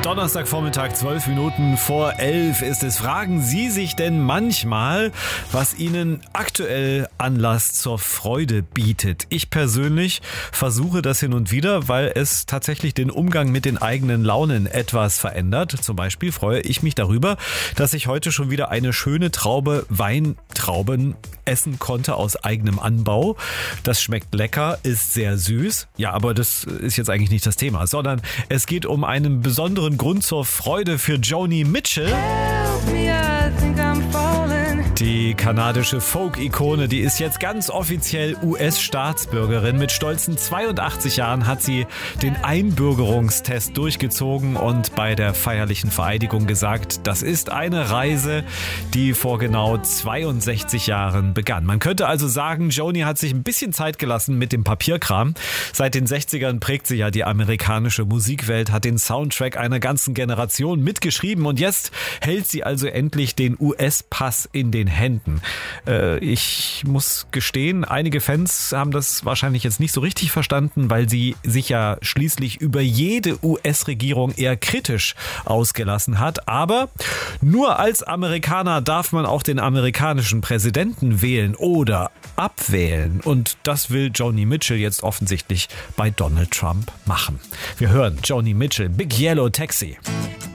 Donnerstagvormittag, 12 Minuten vor 11 ist es. Fragen Sie sich denn manchmal, was Ihnen aktuell Anlass zur Freude bietet? Ich persönlich versuche das hin und wieder, weil es tatsächlich den Umgang mit den eigenen Launen etwas verändert. Zum Beispiel freue ich mich darüber, dass ich heute schon wieder eine schöne Traube Weintrauben essen konnte aus eigenem Anbau. Das schmeckt lecker, ist sehr süß. Ja, aber das ist jetzt eigentlich nicht das Thema, sondern es geht um einen besonderen Grund zur Freude für Joni Mitchell. Die kanadische Folk-Ikone, die ist jetzt ganz offiziell US-Staatsbürgerin. Mit stolzen 82 Jahren hat sie den Einbürgerungstest durchgezogen und bei der feierlichen Vereidigung gesagt, das ist eine Reise, die vor genau 62 Jahren begann. Man könnte also sagen, Joni hat sich ein bisschen Zeit gelassen mit dem Papierkram. Seit den 60ern prägt sie ja die amerikanische Musikwelt, hat den Soundtrack einer ganzen Generation mitgeschrieben und jetzt hält sie also endlich den US-Pass in den Händen. Ich muss gestehen, einige Fans haben das wahrscheinlich jetzt nicht so richtig verstanden, weil sie sich ja schließlich über jede US-Regierung eher kritisch ausgelassen hat. Aber nur als Amerikaner darf man auch den amerikanischen Präsidenten wählen oder abwählen. Und das will Joni Mitchell jetzt offensichtlich bei Donald Trump machen. Wir hören Joni Mitchell, Big Yellow Taxi.